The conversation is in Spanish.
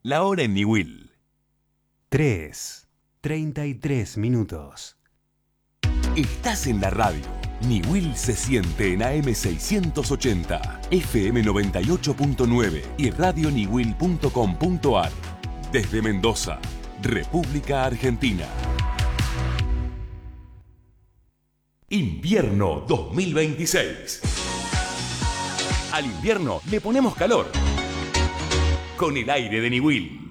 La hora en Niwil. 3:33. Estás en la radio. Niwil se siente en AM 680, FM 98.9 y radioniwil.com.ar. Desde Mendoza, República Argentina. Invierno 2026. Al invierno le ponemos calor. Con el aire de Niwil.